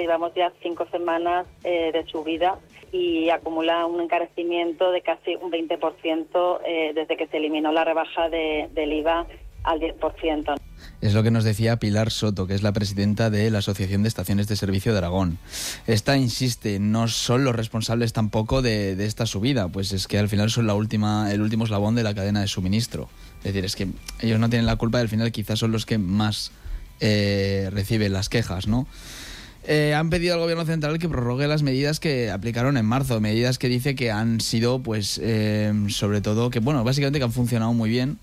llevamos ya 5 semanas de subida y acumula un encarecimiento de casi un 20% desde que se eliminó la rebaja del IVA al 10%. Es lo que nos decía Pilar Soto, que es la presidenta de la Asociación de Estaciones de Servicio de Aragón. Esta insiste, no son los responsables tampoco de esta subida, pues es que al final son el último eslabón de la cadena de suministro. Es decir, es que ellos no tienen la culpa y al final quizás son los que más reciben las quejas, ¿no? Han pedido al gobierno central que prorrogue las medidas que aplicaron en marzo, medidas que dice que han sido, pues, sobre todo, que bueno, básicamente que han funcionado muy bien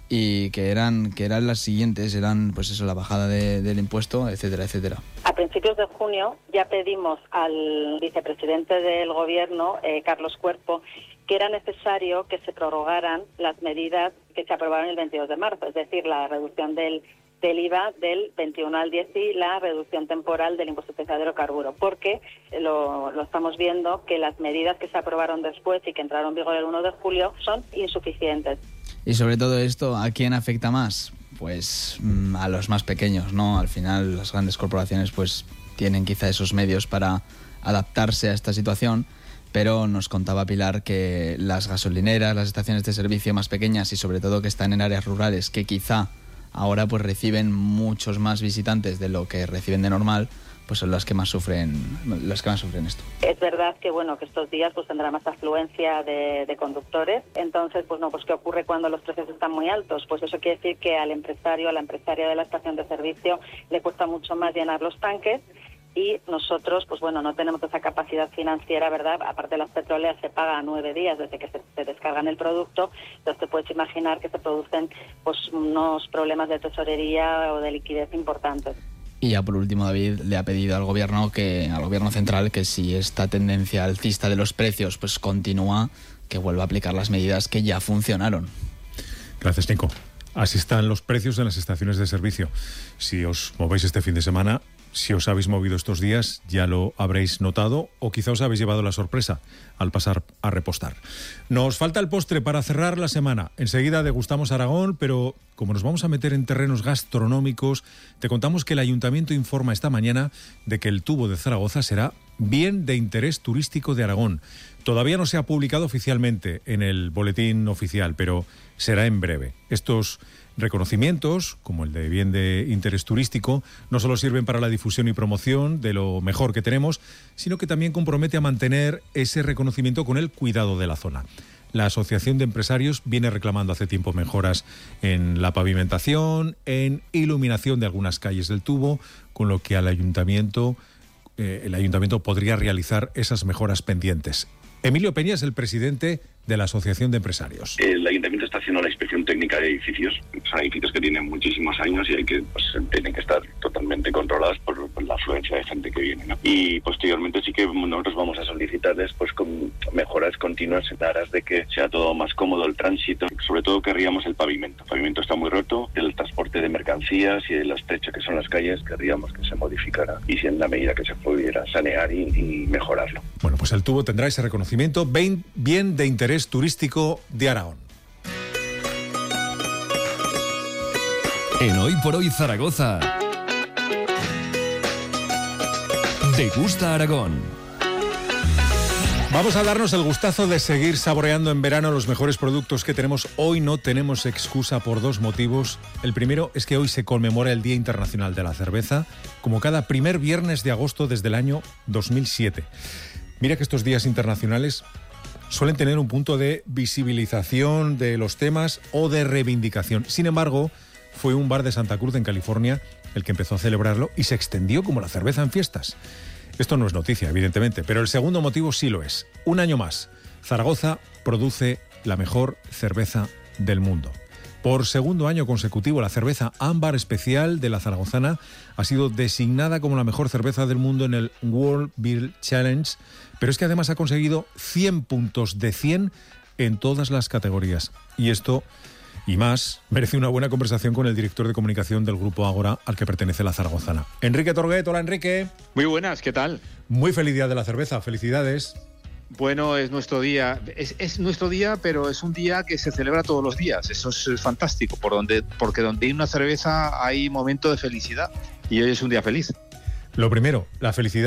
y que eran las siguientes, eran, pues eso, la bajada del impuesto, etcétera, etcétera. A principios de junio ya pedimos al vicepresidente del gobierno, Carlos Cuerpo, que era necesario que se prorrogaran las medidas que se aprobaron el 22 de marzo, es decir, la reducción del IVA del 21 al 10 y la reducción temporal del impuesto especial de hidrocarburo, porque lo estamos viendo que las medidas que se aprobaron después y que entraron en vigor el 1 de julio son insuficientes. Y sobre todo esto, ¿a quién afecta más? Pues a los más pequeños, ¿no? Al final las grandes corporaciones pues tienen quizá esos medios para adaptarse a esta situación, pero nos contaba Pilar que las gasolineras, las estaciones de servicio más pequeñas y sobre todo que están en áreas rurales, que quizá ahora pues reciben muchos más visitantes de lo que reciben de normal, pues son las que más sufren esto. Es verdad que que estos días pues tendrá más afluencia de conductores. Entonces, pues ¿qué ocurre cuando los precios están muy altos? Pues eso quiere decir que al empresario, a la empresaria de la estación de servicio le cuesta mucho más llenar los tanques. Y nosotros, pues no tenemos esa capacidad financiera, ¿verdad? Aparte de las petroleras se paga a 9 días desde que se descargan el producto, entonces te puedes imaginar que se producen pues unos problemas de tesorería o de liquidez importantes. Y ya por último, David le ha pedido al gobierno central que si esta tendencia alcista de los precios pues continúa, que vuelva a aplicar las medidas que ya funcionaron. Gracias, Nico. Así están los precios en las estaciones de servicio. Si os movéis este fin de semana, si os habéis movido estos días, ya lo habréis notado o quizá os habéis llevado la sorpresa al pasar a repostar. Nos falta el postre para cerrar la semana. Enseguida degustamos Aragón, pero como nos vamos a meter en terrenos gastronómicos, te contamos que el Ayuntamiento informa esta mañana de que el tubo de Zaragoza será bien de interés turístico de Aragón. Todavía no se ha publicado oficialmente en el boletín oficial, pero será en breve. Estos reconocimientos, como el de bien de interés turístico, no solo sirven para la difusión y promoción de lo mejor que tenemos, sino que también compromete a mantener ese reconocimiento con el cuidado de la zona. La Asociación de Empresarios viene reclamando hace tiempo mejoras en la pavimentación, en iluminación de algunas calles del tubo, con lo que el Ayuntamiento podría realizar esas mejoras pendientes. Emilio Peña es el presidente de la Asociación de Empresarios. El Ayuntamiento está haciendo la inspección técnica de edificios. Son edificios que tienen muchísimos años y tienen que estar totalmente controlados por la afluencia de gente que viene, ¿no? Y posteriormente sí que nosotros vamos a solicitarles con mejoras continuas en aras de que sea todo más cómodo el tránsito. Sobre todo querríamos el pavimento. El pavimento está muy roto, el transporte de mercancías y el estrecho que son las calles querríamos que se modificara y si en la medida que se pudiera sanear y mejorarlo. Bueno, pues el tubo tendrá ese reconocimiento bien de interés turístico de Aragón. En Hoy por Hoy Zaragoza, Degusta Aragón. Vamos a darnos el gustazo de seguir saboreando en verano los mejores productos que tenemos. Hoy no tenemos excusa por 2 motivos. El primero es que hoy se conmemora el Día Internacional de la Cerveza, como cada primer viernes de agosto desde el año 2007. Mira que estos días internacionales suelen tener un punto de visibilización de los temas o de reivindicación. Sin embargo, fue un bar de Santa Cruz, en California, el que empezó a celebrarlo y se extendió como la cerveza en fiestas. Esto no es noticia, evidentemente, pero el segundo motivo sí lo es. Un año más, Zaragoza produce la mejor cerveza del mundo. Por segundo año consecutivo, la cerveza Ámbar Especial de la Zaragozana ha sido designada como la mejor cerveza del mundo en el World Beer Challenge, pero es que además ha conseguido 100 puntos de 100 en todas las categorías. Y esto y más merece una buena conversación con el director de comunicación del Grupo Ágora, al que pertenece la Zaragozana. Enrique Torguet. Hola, Enrique. Muy buenas, ¿qué tal? Muy feliz día de la cerveza, felicidades. Bueno, es nuestro día. Es nuestro día, pero es un día que se celebra todos los días. Eso es fantástico, porque donde hay una cerveza hay momento de felicidad. Y hoy es un día feliz. Lo primero, la felicidad